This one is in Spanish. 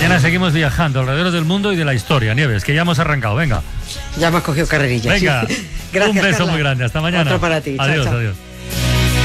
Mañana seguimos viajando alrededor del mundo y de la historia, Nieves, que ya hemos arrancado, venga. Ya me has cogido carrerilla. Venga, Gracias, un beso Carla. muy grande, hasta mañana. Otro para ti. Adiós, Chao, chao. adiós.